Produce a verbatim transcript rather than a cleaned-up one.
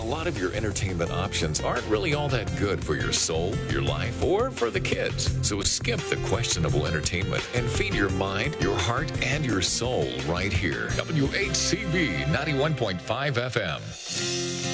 lot of your entertainment options aren't really all that good for your soul, your life, or for the kids. So skip the questionable entertainment and feed your mind, your heart, and your soul right here. W H C B ninety-one point five F M.